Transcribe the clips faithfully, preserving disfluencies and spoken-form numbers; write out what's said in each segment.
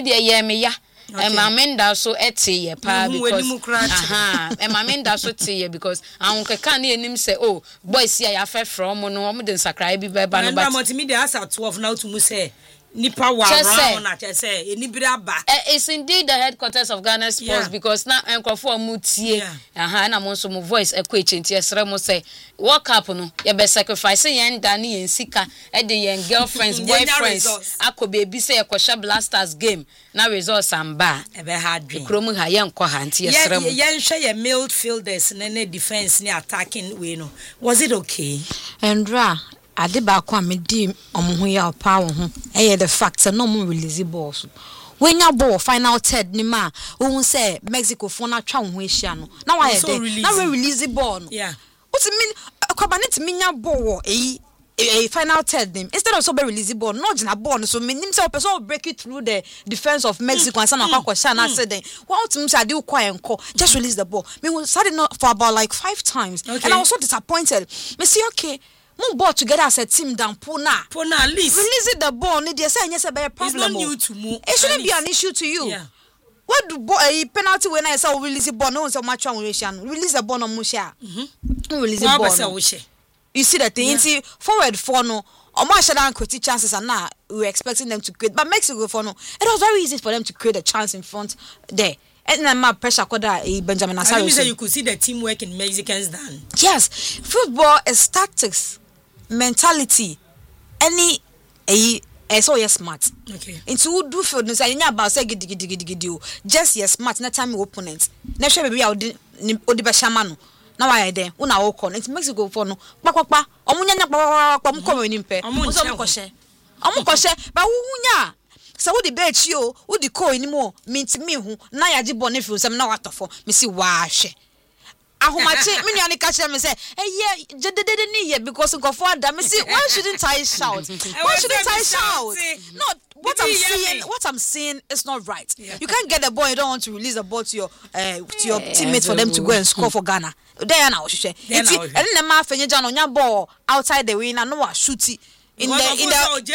de ye me ya e ma menda so ete ye pa because aha e ma menda so te ye because an keka na enim say oh boys ya ya fe from no omo de nsakra bi ba no but multimedia as at twelve now to mu say nipa wa around na say enibiri aba it's indeed the headquarters of Ghana Sports yeah. because now enkrofo mu tie aha na mo so mo voice ekọ echinti esere mo say World Cup no ye be sacrifice yen da na yen sika e de yen girlfriends boyfriends akobe bi say ekosha blasters game na results amba e be hard dream kromu ha yen ko ha nti esere mo yen hwe ye midfielders na na defense ni attacking we no was it okay Andra ade ba kwa me di omo ya opa wo ho eh the fact no mo release balls when ya ball final third ni ma wo say Mexico for na twa wo ho ehia no na wa ye de na we release ball no yeah what mean akobane ti minya ball eh a final third them instead of so be release ball no jina ball no so menim say person break it through the defense of Mexico and sana kwa sha na say then what to say dey kwa enko just release the ball me was started not for about like five times okay. And I was so disappointed me see okay Mo ball together as a team down Pona. Pona at least. Release the ball, need you say yes a problem. It's not new to move. It shouldn't be an issue to you. Yeah. What do ball a penalty when I say release the ball no so much on release the ball no musha. Mhm. Release the ball. You see that thing yeah. Forward for no or more shall than create chances and now we're expecting them to create but Mexico for no it was very easy for them to create a chance in front there. And then my pressure could Benjamin Asare. You say you could see the teamwork in Mexicans done. Yes, football is tactics. Mentality any eh eh so you're smart okay into who do field no say about say gidi gidi gidi gidi just you're smart na time opponent na hwe baby odi odi be shama no na why then una wo ko it Mexico for no kpakpakpa omunyanya kpakpakpa mko we nimpe ozo mko hye omu ko hye ba wunya so wo di be chi o wo di ko ni mo minti mi hu na ya ji bone fi sem na watofo me si wa hwe ahomache me nuane ka kire me say eh yeah jededede ni ye because go for that me see why shouldn't I shout why shouldn't I shout no what I'm seeing what I'm seeing is not right yeah. You can't get the ball you don't want to release the ball to your uh, to your yeah, teammates for them to go and score for Ghana there now hwe and then ma fenyeja no nya ball outside the way na no wa shoot in the in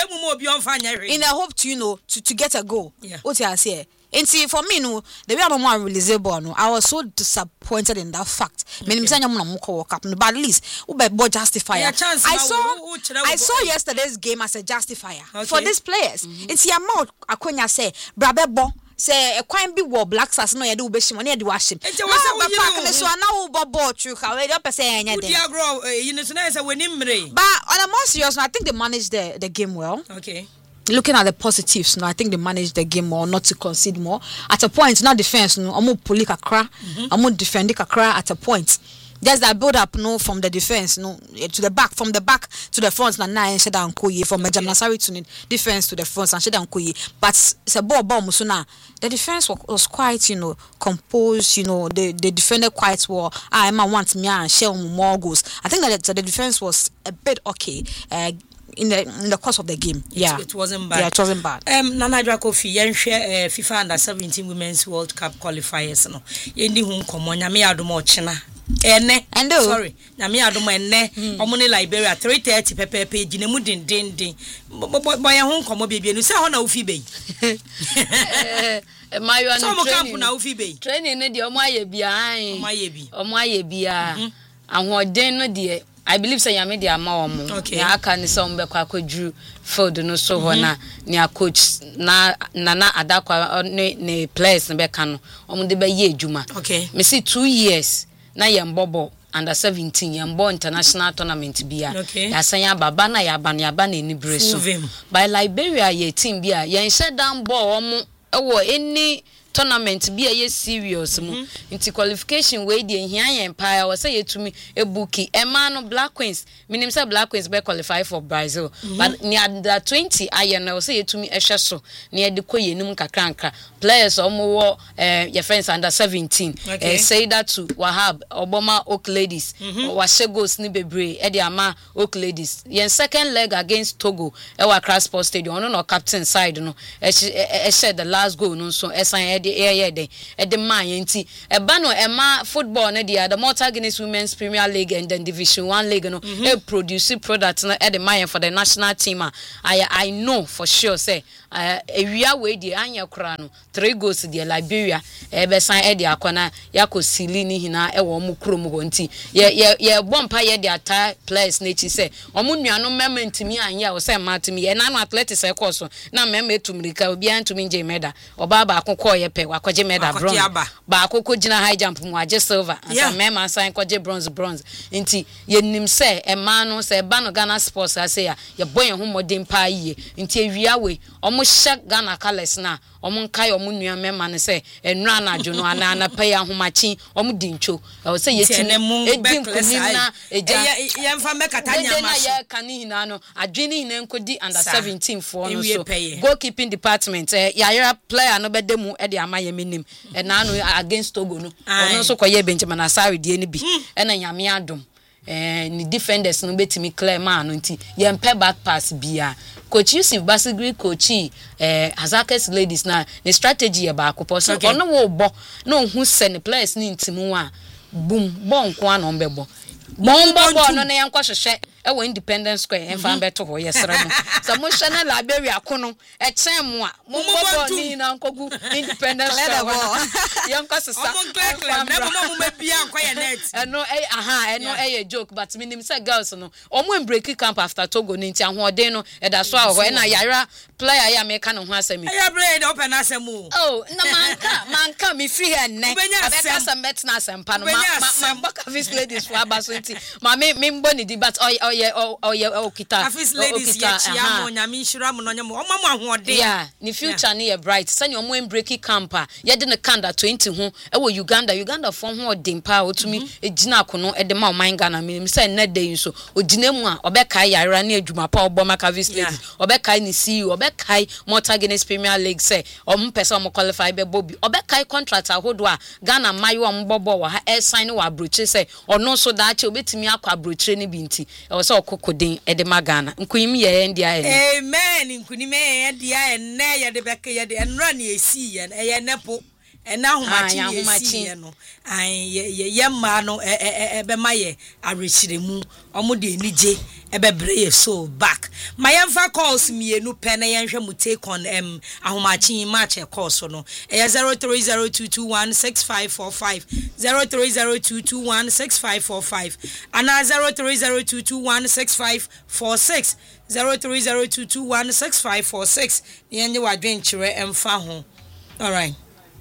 the in the hope to you know to, to get a goal yeah. What you say and see for me no the way I don't want to release the ball no I was so disappointed in that fact me say nyam na mo ko World Cup but at least we be ball justifier yeah, I saw I saw yesterday's game as a justifier okay. For these players mm-hmm. It's your mouth akonya say brabebo say e kwan bi wo Black Stars no ye de wo be shim no ye de wa shim na ba pack ne so na wo bo ball through ka we dey person enya dey you know so na say we ni mre but on a more serious I think they managed the the game well okay. Looking at the positives, no, I think they managed the game more, not to concede more. At a point, not defense, no, amu puli kakra, amu defend kakra at a point. There's that build up, no, from the defense, no, to the back, from the back to the front, na na and Shedan Koye, from Benjamin Asare to the defense to the front, and Shedan Koye. But it's a ball bomb, so now the defense was, was quite, you know, composed, you know, they, they defended quite well. I might want me and share more goals. I think that the, the defense was a bit okay. Uh, in the in the course of the game. Yeah. It, it wasn't bad. Yeah, it wasn't bad. Um Nana Kofi yen share uh, FIFA under seventeen Women's World Cup qualifiers no. Yendi hu nkomo nyame adomo chena. Ene. Endo. Sorry. Nyame adomo ene. Omo ne Liberia three thirty pepepe ginemu din din din. Boy hu nkomo bebie no say ho na ufi be. Eh mayo an training. So mo camp na ufi be. Training ne de omo aye bia an. Omo aye bi. Omo aye bia. Ahoden no de I believe say yame dey ama omo okay. Ya aka ni so mbe kwa kodru field no so ho na ni a coach na nana adakwa ne ne players be ka no omo de be ye adwuma okay me see two years na ye mbobo under seventeen ye mbo international tournament bia okay. Ya san ya baba na ya ba na ya ba na ni breso by Liberia ye team bia ye nse dan ball omo ewo any tournament be a serious mu into qualification we dey hia empire we say yetumi ebuki ema no Black Queens minim say Black Queens be qualify for Brazil but near under twenty aye no say yetumi ehwe so near de koyenum kakranka players omo eh your friends under seventeen eh say that to Wahab Obama Oak Ladies wa shegos ni bebre e dey ama Oak Ladies yen second leg against Togo e wa Accra Sports Stadium no no captain side no e e the last goal no so esan de air de e de man enti e ba no e ma football no de the Malta Guinness Women's Premier League and then Division one League no e produce product no e de man for the national team. I I know for sure say uh ewia we di anya kura no three goals di Liberia e be san e di akona yakosili ni hina e wo mu krom ho nti ye ye ye bompa ye di ata players na chi say omu nuano mema ntimi anya wo say matimi ye na no athletics e course na mema etumrika obi antumi nje meda oba ba akokọ ye pe wakoje meda bronze ba akokọ gina high jump mu age silver asa mema san koje bronze bronze nti ye nim say e ma no say ba no Ghana Sports ase ya ye boy ho modern pa yie nti ewia we omo hye Ghana colors na omo nkai omo nua mema ne say enura na adwo no ana na pa ya homachi omo dincho e say ye tine edin kunim na eja ye mfa mekatanya ma so ye kani hina no adwene hina nkodi under seventeen for no so goalkeeping department eh ya player no bedemu e de amaye menim e na no against Togo no ono so koye Benjamin Asare die ne bi e na nyame adom eh ni defenders no betimi clear man no nti ye mpe back pass bia coach Yusuf Basigri coach eh Azakes ladies na the strategy e ba akopọ so ono wo bo no hu sen players ni ntimu a boom bon kwa no mbebo bon bo no na yankwa hwehwe e wo Independence Square en fa beto ho yesra no so mo hwe na Liberia kono e chen mo a mo bo ni na nkogu Independence Square yankwa sesa mo clear na mo mo mabia nkwa ye net eno eh aha eno eh joke but minim say girls no omo break camp after Togo ni nti ahoden no e da so a ho na yara player ya make no ho asemi ya brain open asemu oh na manka manka me free here ne abeka some bet na asempa no ma baka vis ladies for abaso nti ma me me mbo ni di but oh yeah oh oh yeah oh kita afis ladies ya chia mo nyame nhira mo no nyamo o ma mo ahoden yeah ni future ni e bright sani omo break camp a ye de ne kanda twenty ho e wo Uganda Uganda for ho odimpa otumi ejina akono e de ma oman Ghana minim say na dey so ojina mu a obeka yara na adwuma pa obo maka vis ladies obeka ni C E O obeka Malta Guinness Premier League say om pese om qualify be bobi obeka contract ahodo a Ghana mayo om bobo wa ha e sign wa broche say ono so da che obetimi akwa broche ne binti e so okokodin e de magana nkunim ye ndia e amen nkunim ye ndia e na ye de beka ye de enra na esi ye e ye nepo ena homachi esi no ai ye ye ma no e e be maye arechiremu omo de enije e be breye so back my emfa calls mienu pen ye nhwe mu take on em ahomachi match e course no e zero three zero two two one six five four five zero three zero two two one six five four five ana zero three zero two two one six five four six zero three zero two two one six five four six ye nye wadwenkyere emfa ho. All right.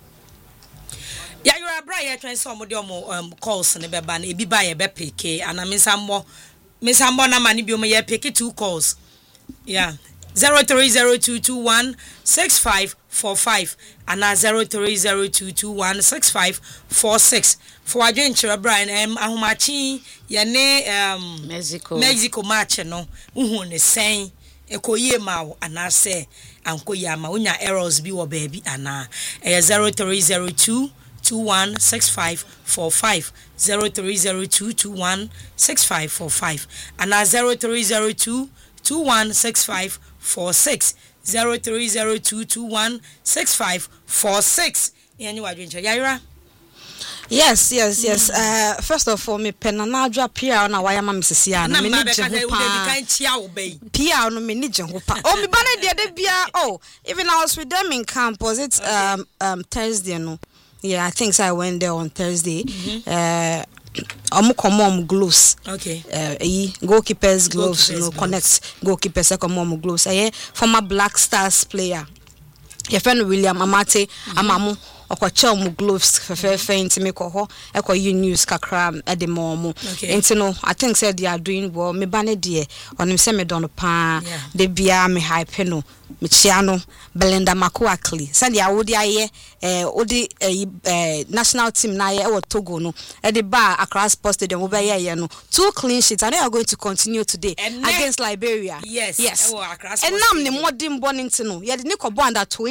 Yeah, you are bright. You're trying some of your um calls and the ban. Ebi buy a bepeke and I miss some more. Miss some more na money be me pick two calls. Yeah, zero three zero two two one six five four five and na zero three zero two two one six five four six. For adventure, Brian, um, ahumachi ya ne um Mexico Mexico match no. Uhu ne sen. Ekoye ma anase anko yama unya errors bi wo baby ana e zero three zero two two one six five four five zero three zero two two one six five four five ana zero three zero two two one six five four six zero three zero two two one six five four six yani wadwenche Yaira. Yes, yes, yes. Uh, first of all, me penanadra P R na waya ma Missus Yana. Me ni jehupa. P R no me ni jehupa. Oh, me bana dia de bia. Oh, even I was with them in camp. Was it um um Thursday no? Yeah, I think so. I went there on Thursday. Mm-hmm. Uh. Omo komom gloves. Okay. Uh, e goalkeepers gloves, no connect goalkeepers komom gloves. Eh, former Black Stars player. Your friend William Amate Amamu okwacha mu gloves fefe fe ntimi ko ho ekwa you news kakra e de momo enti no I think said they are doing well me bane de onim se me don pa de bia me hype no me chia no Belinda Makuakli said ya wodi aye eh odi eh national team na ye e Togo no e de ba Accra Sports Stadium wo be ye no two clean sheets and they are going to continue today against Liberia. Yes, yes. And now the modern bonning no ye de ni ko bo under twenty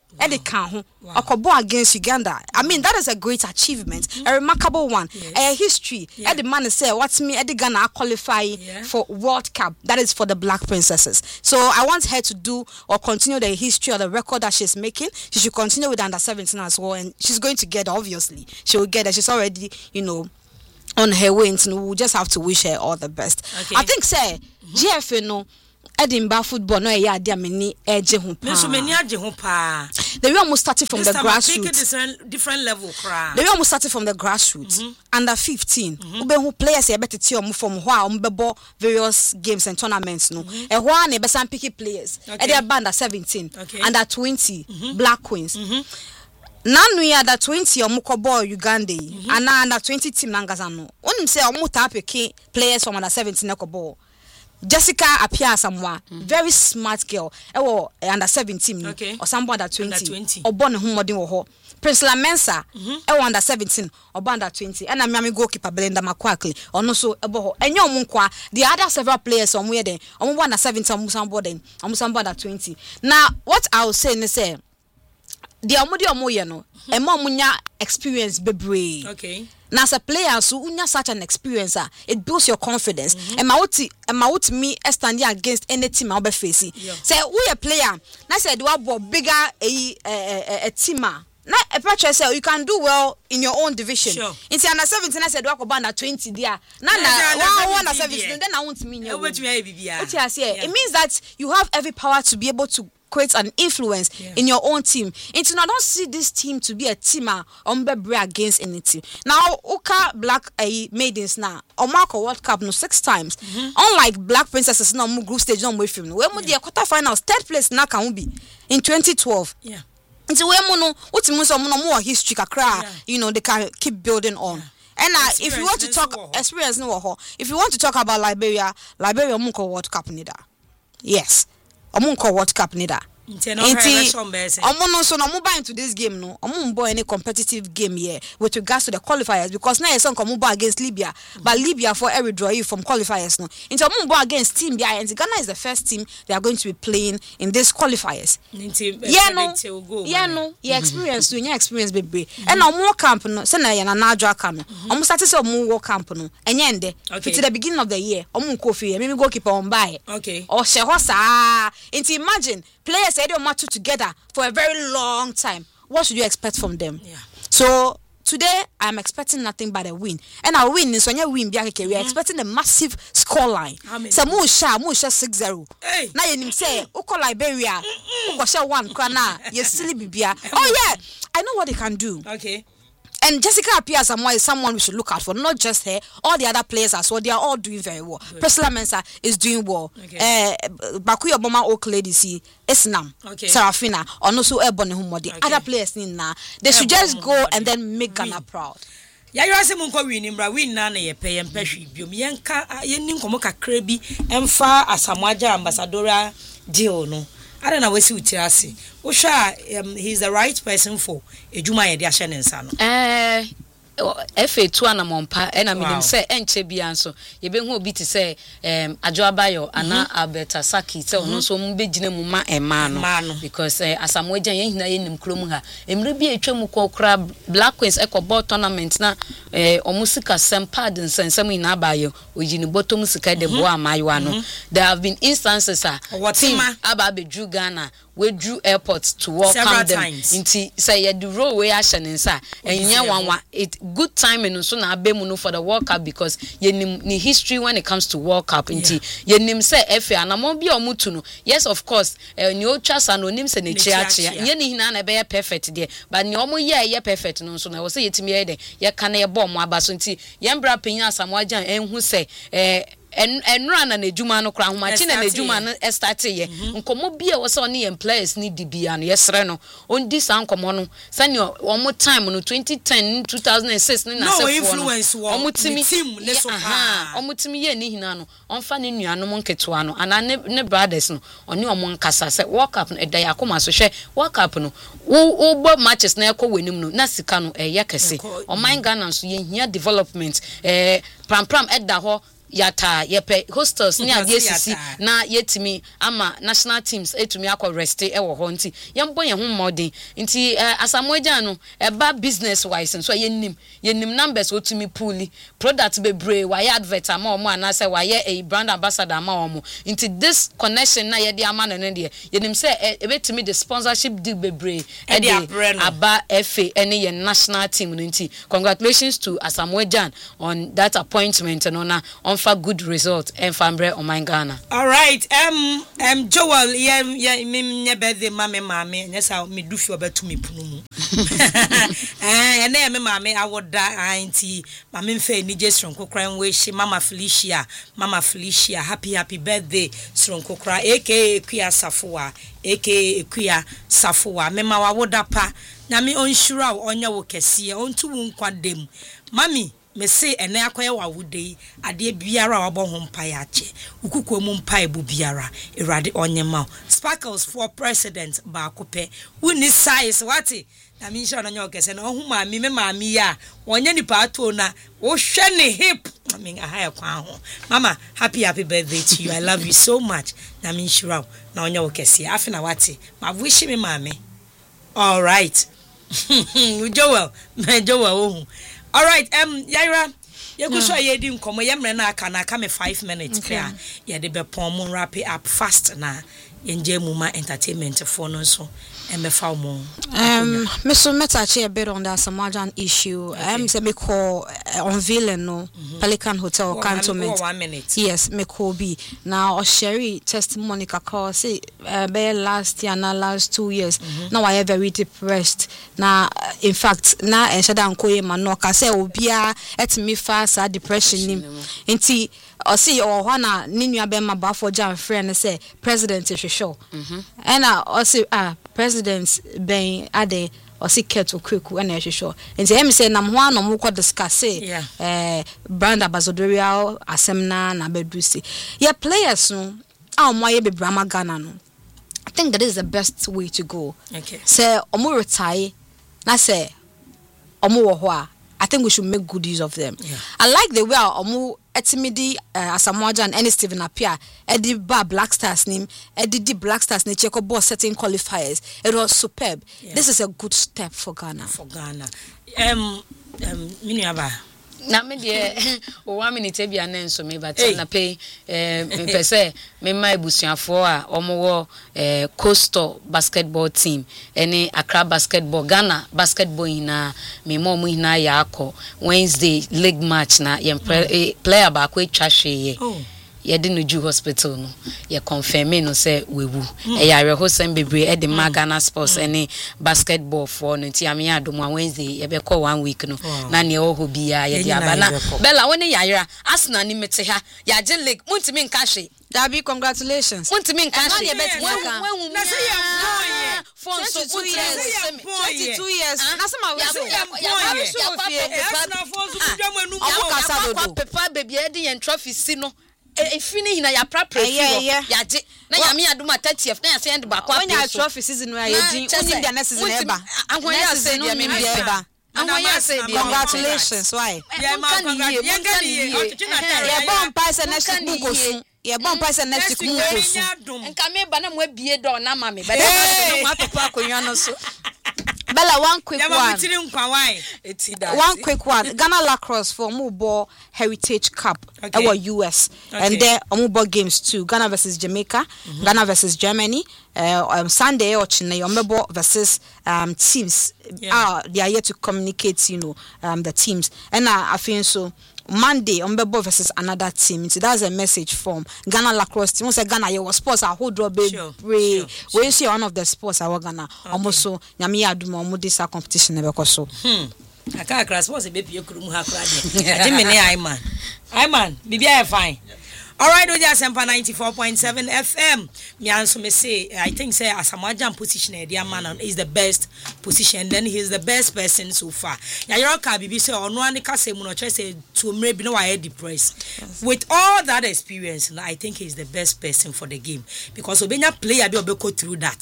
Eddie Kahu, Okobo against Uganda. I mean, that is a great achievement, mm-hmm. a remarkable one, yes. a history. Yeah. Eddie man say, what's me, Eddie Ghana qualify yeah. for World Cup. That is for the Black Princesses. So I want her to do or continue the history or the record that she's making. She should continue with the under seventeen as well, and she's going to get it, obviously. She will get it. She's already, you know, on her way, and we'll just have to wish her all the best. Okay. I think, say, mm-hmm. G F A, no. Edinburgh football no ya dia meni eje ho pa. So many aje ho pa. They we almost started from this the grassroots. Different different level cra. They we almost started from the grassroots. Mm-hmm. Under fifteen. Mm-hmm. Ube who players e betete omo from ho a omo bebo various games and tournaments no. Mm-hmm. E ho a na be san picky players. Okay. E dey under seventeen, okay. Under twenty, mm-hmm. Black Queens. Mm-hmm. Nanu ya under twenty omo ko ball Uganda mm-hmm. and under twenty team nangaza no. Onim say omo ta picky players from under seventeen ko ball. Jessica appear somewhere, mm-hmm. very smart girl. Ewo under seventeen, okay. Or someone under twenty, or born who modern or Prince La Mensa, mm-hmm. under seventeen, or born under twenty, and I'm a goalkeeper Belinda McQuarrie, or no so abo. And your munkwa, the other several players somewhere then, on one under seventeen, on somebody, on somebody under twenty. Now, what I was saying is, say, the Amodi Omoyano, and more munya experience bebre. Okay. Now, as a player, so unya such an experience, uh, it builds your confidence. Mm-hmm. And mauti, and mauti me standing against any team I'll be facing. Yeah. Say we a player. Now said do a bigger a a a teamer. Now a patcher say you can do well in your own division. Sure. In under seventeen, I said do a under twenty there. Now now one under seventeen. Then I want to mean you. What I say, it means that you have every power to be able to create an influence yeah. in your own team. It's not don't see this team to be a teamer on bebre against any team. Now, Oka Black uh, maidens now on Marco World Cup no six times. Mm-hmm. Unlike Black Princesses now group stage on with film. When yeah. the quarter finals, third place now can be in twenty twelve. Yeah. It's where mono what more history kakra, yeah. you know, they can keep building on. Yeah. And uh, if you want to talk experience no if you want to talk about Liberia, Liberia Munko World Cup nida. Yes. Omunko World Cup nida. Inti omo so no mo buy into this game no omo boy any competitive game here with regards to the qualifiers because now some come buy against Libya mm-hmm. but Libya for every draw you from qualifiers no into omo buy against team Bia and Ghana is the first team they are going to be playing in this qualifiers yeah no yeah no yeah experience to your experience baby and omo camp no say na ya na adwa ka no omo start say omo work camp no enye nde to the beginning of the year omo ko fie me goalkeeper on buy okay o she ho sa into imagine players say they match together for a very long time. What should you expect from them? Yeah. So today I'm expecting nothing but a win, and our win is when you win. We are expecting a massive scoreline. So mu sha mu sha six zero. Now you say Oko Liberia, Oko sha one. Kana you silly bibia. Oh yeah, I know what they can do. Okay. And Jessica appears someone is someone we should look out for, not just her. All the other players as well, they are all doing very well. Priscilla Mensah is doing well. Okay. Uh, Bakuya Boma Oak Lady see Esnam, okay. Serafina, or no so Ebony Humodi. Okay. Other players in now, they should just go and then make Ghana proud. Ya you ase munko win mbra win na na ye pay ye mpehwe biom ye nka ye ni nkomo kakra bi emfa Asamoah ambassadorial deal no. I don't know what you tell us. Osha, um, he's the right person for Ejuma Yedi Ashenensano. Eh, F A two and a mompa, and I mean, say, and Chebian so. You been who be to say, um, Ajoabayo, Anna Alberta Saki, so no so Mbejina Muma and Mano, because as I'm waiting in Klumuha, and maybe a Chemuko crab, Black Queens Echo Ball tournament now, eh, or Musika Sam Pardons and some in Abayo, which in the bottom Musika de Boa Mayuano. There have been instances, what team Ababe drew Ghana. We drew airports to welcome them. Inti say ya the road we action inside. And you know it good timing so na abemu for the World Cup because ye ni history when it comes to World Cup. Inti ye nim say F A na mo bi omutu no. Yes of course. Ni o trust anonim se ne chiachi. Ye ni hina na be perfect there. But ni omo ye ye perfect no so na wo say yetimi ye de ye ka na ye bom aba so nti ye mbra penya Asamoah Gyan enhu say eh and and run an ejuma no kra homachi na ejuma no start ye nkomo bia wo se oni employees ni dibia no yesre no on dis ankomo no sani omo time no twenty ten two thousand six ni na se fo no omo timi team le so ha omo timi ye ni hina no onfa ne nuanom nketo ano ana ne brothers no oni omo nkasa se World Cup no edai akoma so hwe World Cup no wo wo matches na ekọ wenim no na sika no eye kese o man Ghana so ye hia development eh pram pram edda ho yata yepe hostels ni ade sisi na yetimi ama national teams etumi akọ rest e wo ho nti yembo ye ho modern nti asamoja no eba business wise so yenim yenim numbers otumi pool product bebre wa ye advert ama omo anase wa ye a brand ambassador ama omo nti this connection na ye de ama no ne de yenim say ebetimi the sponsorship deal bebre e de aba F A ene ye national team nti congratulations to Asamoah on that appointment and on on for good result and fambre on my Ghana. All right, um um Joel, yeah yeah me me birthday mama mama yes I me do feel better to me punu. Eh and then me mama I would die auntie mama mfe ni je Sronko Kra wish mama Felicia mama Felicia happy happy birthday Sronko Kra aka Kuya Safoa aka Kuya Safoa me ma wa woda pa na me onshura onya wo kese ontu wo nkwadem mami me say ene akoye wa wudei ade biara wa bo ho mpa ya che ukuku mu mpa ebu biara erade onyema sparkles for president ba kope wuni size wati na me nsha no nya okese na ohu ma mi me ma mi ya onye ni pa to na wo hwe ne hip I mean aha kwa ho mama happy happy birthday to you I love you so much na me nsha na onya okese afi na wati ma wish me mama all right Joel Joel all right um Yaira you go so ye di nkomo ye mre na aka na aka me five minutes clear ye de be pon mo wrap it up fast na ye nje mu ma entertainment for no so and be found more. Um, Mister Metachi a bit on the Samajan issue. I am say me call unveiling no Pelican Hotel Cantonment. One minute. Yes, me call be now. Sherry testimony call say be last year na last two years. Now I am very depressed. Now in fact now and shada nkoye manoka say obia et me fast depression nim. Inti or see or wana ninu abema bafo jam friend say president is sure. And I also ah presidents ben ade or see keto kweku and sure. And say me say nam ho no mo ko discuss eh brand ambassadorial asemna na bedusi. Yeah players no ah mo ye be Brahma Ghana no. I think that is the best way to go. Okay. Say omo retire na say omo wo ho a I think we should make good use of them. Yeah. I like the way omo etimidi uh, Asamoah and any Stephen Appiah edi ba Black Stars name edi di Black Stars ne check boss certain qualifiers. It was superb. Yeah. This is a good step for Ghana. For Ghana. Um um Miniaba na me de o one minute bia na nso me but na pay eh me pese me ma ebusuafo a omo eh Coastal basketball team ene Accra basketball Ghana basketball ina me mo mo ina ya akọ Wednesday league match na ye player ba ko etwa hweye ye de no Ju hospital no ye confirm no say wewu e yare ho sem bebre e de Ghana sports ene basketball for no ti am ya adom Wednesday ye be call one week no na ne o ho bia ye de abana bella woni yare Arsenal ni mete ha ya je league muntimi nka hwe Dabi congratulations muntimi nka hwe ye bet waka na say ye boy for so twenty-two years na say ma we say Arsenal for so dwam anu ko pepa baby e de yen trophy si no efini hina ya prapra fi ya je na ya me aduma thirtieth na ya say end ba kwa when ya trophy season wa ye din oni dia na season eba ahon ya say dia me bia eba ahon ya say dia congratulations why yeah ma congratulations ye bon pass next week kosu ye bon pass next week kosu nka me ba na mo abie do na ma me ba na ma papa akonwa no so Bella, one quick one. One quick one. Ghana lacrosse for Mubo Heritage Cup. Okay. Our U S okay. And there Mubo games too. Ghana versus Jamaica, mm-hmm. Ghana versus Germany. Uh, um, Sunday or Chennai Mubo versus um teams. Yeah. Ah, they are here to communicate. You know, um the teams. And uh, I feel so. Monday, Umbebo versus another team. So that's a message from Ghana lacrosse team. Once Ghana, you was sports. I hold drop baby. Sure, sure. We see one of the sports. I was Ghana. Almost so. Nyami aduma omo this competition never so. Hmm. I can't cross. What's a baby? You couldn't have cried. Jimmy, I man, I man. Baby, I fine. All right, we just Sempa ninety-four point seven F M. Me answer me say, I think say Asamoah position the man is the best position. Then he's the best person so far. Ya your ka bibi say ono ani ka say muno try say to maybe no why depressed. With all that experience, I think he's the best person for the game because obenya player be obeko through that.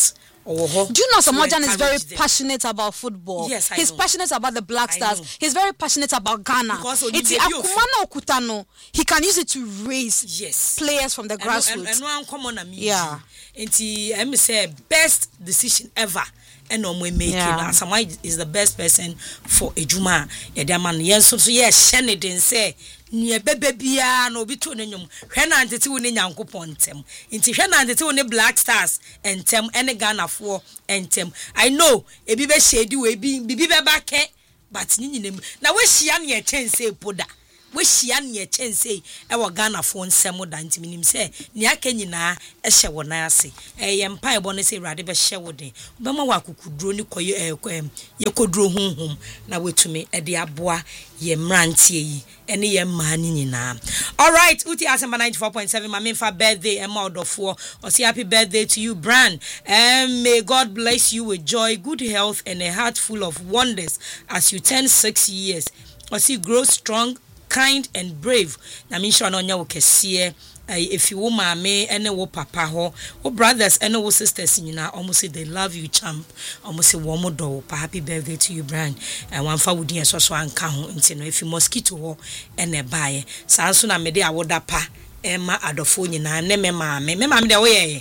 oh, do you know Samojan is very them. passionate about football? Yes, I He's know. passionate about the Black Stars. He's very passionate about Ghana. It's Akumana Okutano. He can use it to raise yes. players from the grassroots. And one common yeah. And I'm say best decision ever. And no we make yeah. it. Someone is the best person for a Juma. Yeah, the man. Yes, so yes, Shannon didn't say. Near baby bia no bi to ne nyum hwe na antete wo ne nyankopon ntem nti hwe na antete wo ne Black Stars entem ene Ghana fo entem I know ebi be shedi we bi bibi be ba ke but nyinyinem na we hia ne chense poda we hia ne chense e wo Ghana fo nsem da ntem nim se ne aka nyina e hye wo na ase e ye mpa e bo ne se Urade be hye wo den be ma wa kokuduro ni koye ye koduro honhom na wetumi e de aboa ye mrantie yi ene ye mani nyina. All right, Uti Asemba ninety-four point seven my for birthday and mouth of four or say happy birthday to you, Bran, and may God bless you with joy, good health, and a heart full of wonders as you turn six years. Or see grow strong, kind, and brave. Na mi sure no nya wo kese. If you mama and wo papa ho, wo brothers and wo sisters nyina almost say they love you champ, almost say wo mo do pa happy birthday to you, Brian. And one fa wudi so so anka ho nti no if you mosquito ho and e bae sa so na me de awoda pa e ma adofo nyina ne me mama me mama de wo ye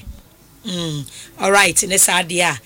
mm all right ne sa dia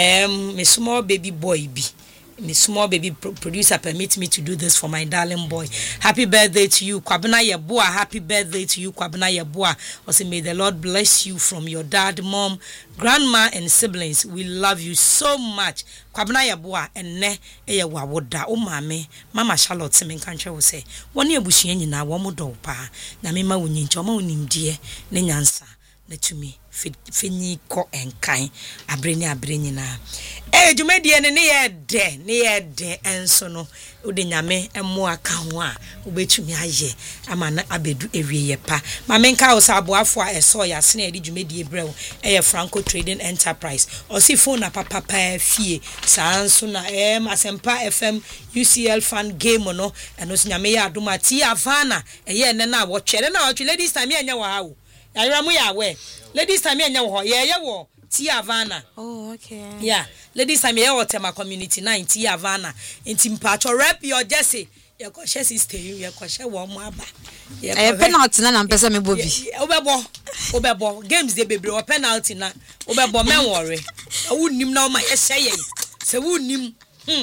um me small baby boy bi my small baby pro- producer permit me to do this for my darling boy. Happy birthday to you, Kwabena Yeboah. Happy birthday to you, Kwabena Yeboah. Also, may the Lord bless you from your dad, mom, grandma, and siblings. We love you so much. Kwabena Yeboah and ne eya wawoda o mame mama Charlotte semen kanche wo say woni abusuan nyina wo mo do pa na me ma wonyi nche o ma onimdie ne nyansa na tumi fenyi ko enkan abreni abreni na eh dwumedie ne ne ye de ne ye de enso no ode nyame emo aka ho a obetumi aye ama na abedu ewiye pa ma menka o saboafo a eso ya se na edi dwumedie brew eh Franco Trading Enterprise o si phone na papa pa fie sanso na em Asempa F M U C L fan game no eno so nyame ya adoma ti avana eh ne na wo twere na wo twere ladies time anya wo ha wo ayramu ya we ladies time anya wo ye ye wo ti avana. Oh, okay. Yeah, ladies time ye wo tema community nine ti avana enti mpacho rep your Jesse ye ko she sister ye ko she wo mo aba ye penalty na na mpesa me bobi obebo obebo games dey bebre o penalty na obebo men worry wunnim na o ma ye hye ye se wunnim hmm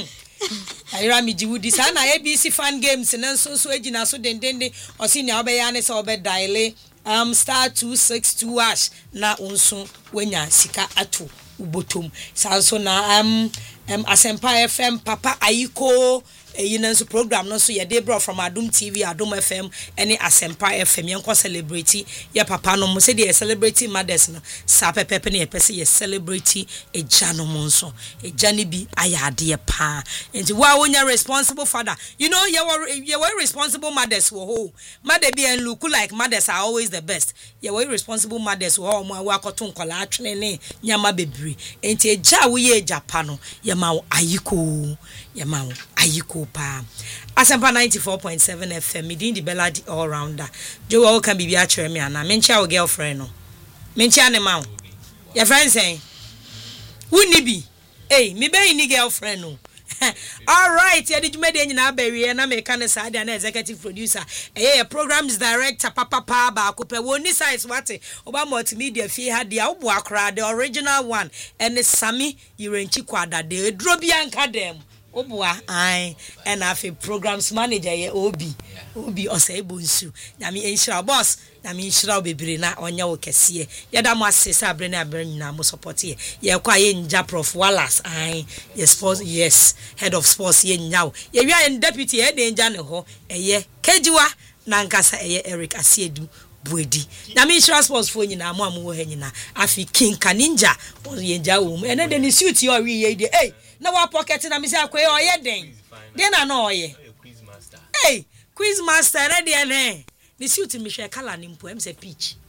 ayra mi jiwudi sa na A B C fan games na so so agina so dendende o si nya obeya ne se obedile um star two six two hash na unso wenya sika atu ubotom sanso na um um Asempa F M papa ayiko eyi na nso program no so ye dey brought from Adum T V Adum F M any Asempa F M yenko celebrity ye papa no mo say dey celebrity mothers no sa pepepe na ye pese ye celebrity eja no mo nso eja ne bi ayade pa enti wa wonya responsible father you know ye were ye were responsible mothers wo ho mother bi and look like mothers are always the best ye were responsible mothers wo ho mo wa akoto nkola atwene ne nyama bebri enti eja wo ye eja pa no ye ma ayiko ye ma ayiko pa Asempa ninety-four point seven F M midin di bella di all rounder Joe o kan bibia kire me ana mencha o girlfriend no mencha ne ma your friend say wuni bi eh me be ni girlfriend no all right ya did mede nyina abawie na me kan sa dia na executive producer eh your programs director papa pa ba ko pe woni size wate oba multimedia fi ha dia obo akra the original one and Sami Yirenchi kwada de dro bia nka dem obua ai and afi programs manager ye obi obi osaibo nsu na me enshira boss na me enshira obebere na onya wo kese ye da mo asese abre na abre nyina mo support ye ye kwa ye nja prof Wallace ai ye sports yes head of sports ye nyawo ye wi an deputy ye de nja ne ho eye kejiwa na nkasa eye Eric Asiedu Buedi na me enshira sports fo nyina mo amu wo ha nyina afi King Kaninja ye nja wo mu ene de ni suit ye wi ye de eh na wa pocket na me say akoye oye den den na no oye quiz master hey quiz master ready ene the suit me share color ni mpo em say peach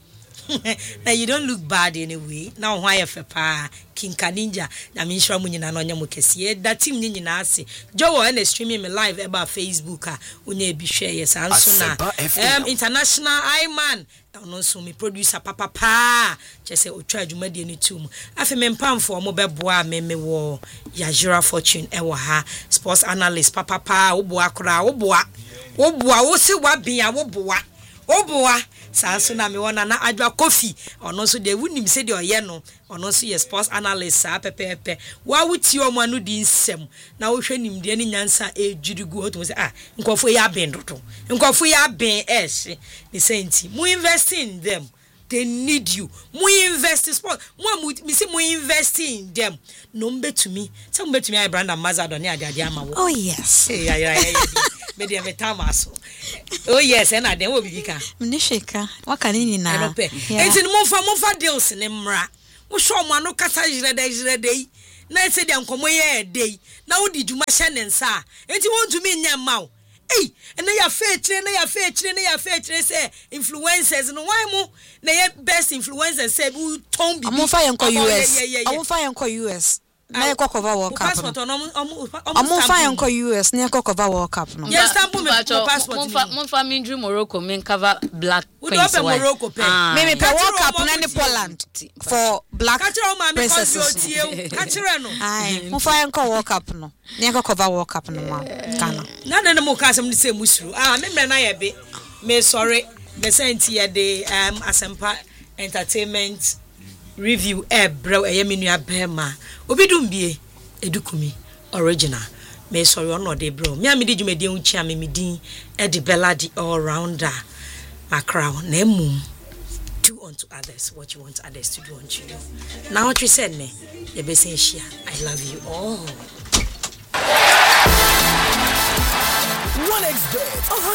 Now you don't look bad anyway. Now why if pa King Kaninja na me nhira mu nyina na onya mo kese. That team ni nyina ase. Joe and streaming me live about Facebook a onya bi hwe yes anso na. Um international I man. Ono so me producer papa pa. Chese otwa adwuma de ni tum. Afi me mpamfo mo beboa me me wo Yajira Fortune e wo ha. Sports analyst papa pa wo boa kra wo boa. Wo boa wo se wa bia wo boa. Wo boa. Sanso na me wona na adwa coffee ono so de wunim se de oye no ono so ye sports analyst sa pepepe wa wuti o manu di nsem na wo hwe nim de ni nyansa e jirigu o to say ah nkofo ya ben dodo nkofo ya ben es ni senti mu invest in them. They need you. Mu invest in sport. Mu me say mu invest in them. No mbe to me. Say mbe to me I brand ambassador ni ade ade ama wo. Oh yes. Hey ya ya ya. Me dey metamaso. Oh yes, and I den wo bibika. Mnisheka. Waka nini na. Enti mo fa mo fa deals ne mra. Wo show mo anu kasa jirede jirede. Na say dem komo ye dey. Na wo di djuma hye ne nsa. Enti won to me nya ma wo. Hey, and they are fair train, they are fair train, they are fair train, say influencers, no why mo, they are best influencers, say who Tom be. I'm fire uncle U S. I'm fire uncle U S. Na ko cover World Cup. I'm fire uncle U S. Na ko cover World Cup. Yes, stamp me passport. Mon fa min dream Morocco, men cover Black Prince. Morocco pe. Me me pe World Cup na ni Poland for Black Princesses. Kachira no. Ai, mon fire uncle World Cup no. Na ko cover World Cup no ma. Kana. Na na mo ka asem ni say musuru. Ah, me me na ye be. Me sorry. The senti ye de um Asempa Entertainment review e bro e me nua bema obi dum bie edukumi original me sorry ono de bro me amedi djumedi unchi ame medin e de beladi all rounder macrow na emum do unto others what you want others to do unto you. Now what you said ne ye be say share I love you all. one X bet